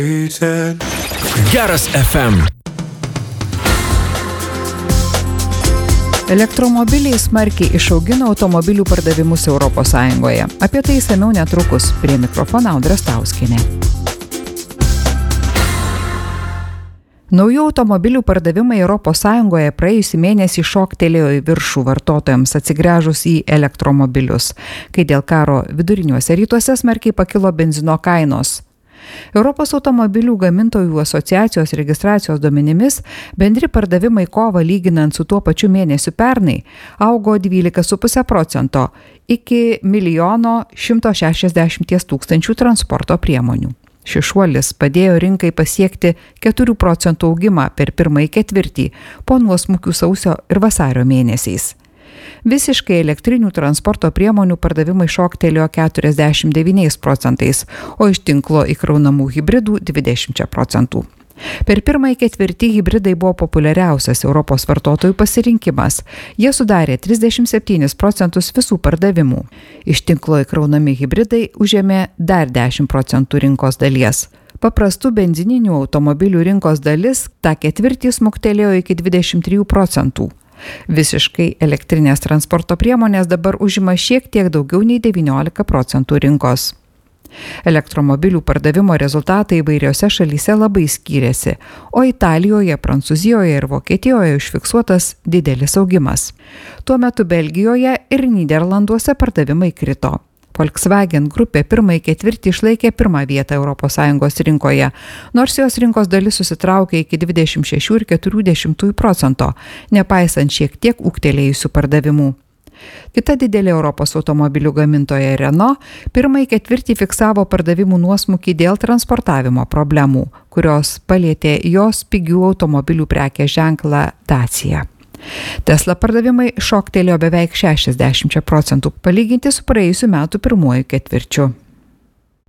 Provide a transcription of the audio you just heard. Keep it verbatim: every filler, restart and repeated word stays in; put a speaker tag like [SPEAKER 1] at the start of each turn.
[SPEAKER 1] Geras F M.
[SPEAKER 2] Elektromobiliai smarkiai išaugino automobilių pardavimus Europos Sąjungoje. Apie tai išsamiau netrukus. Prie mikrofono Audra Stauskienė. Naujų automobilių pardavimai Europos Sąjungoje praėjusį mėnesį šoktelėjo į viršų vartotojams atsigręžus į elektromobilius, kai dėl karo viduriniuose rytuose smarkiai pakilo benzino kainos. Europos automobilių gamintojų asociacijos registracijos duomenimis bendri pardavimai kovą lyginant su tuo pačiu mėnesiu pernai augo dvylika su puse procento iki milijono šimto šešiasdešimt tūkstančių transporto priemonių. Šis šuolis padėjo rinkai pasiekti keturių procentų augimą per pirmąjį ketvirtį po nuosmukių sausio ir vasario mėnesiais. Visiškai elektrinių transporto priemonių pardavimai šoktelėjo keturiasdešimt devyniais procentais, o iš tinklo įkraunamų hibridų dvidešimt procentų. Per pirmąjį ketvirtį hibridai buvo populiariausias Europos vartotojų pasirinkimas. Jie sudarė trisdešimt septynis procentus visų pardavimų. Iš tinklo įkraunami hibridai užėmė dar dešimt procentų rinkos dalies. Paprastų benzininių automobilių rinkos dalis tą ketvirtį smuktelėjo iki dvidešimt trijų procentų. Visiškai elektrinės transporto priemonės dabar užima šiek tiek daugiau nei devyniolika procentų rinkos. Elektromobilių pardavimo rezultatai įvairiose šalyse labai skyrėsi, o Italijoje, Prancūzijoje ir Vokietijoje užfiksuotas didelis augimas. Tuo metu Belgijoje ir Nyderlanduose pardavimai krito. Volkswagen grupė pirmąjį ketvirtį išlaikė pirmą vietą Europos Sąjungos rinkoje, nors jos rinkos dalis susitraukė iki dvidešimt šešių ir keturių dešimtųjų procento, nepaisant šiek tiek ūgtelėjusių pardavimų. Kita didelė Europos automobilių gamintoja Renault pirmąjį ketvirtį fiksavo pardavimų nuosmukį dėl transportavimo problemų, kurios palietė jos pigių automobilių prekės ženklą Dacia. Tesla pardavimai šoktelėjo beveik šešiasdešimt procentų palyginti su praėjusių metų pirmuoju ketvirčiu.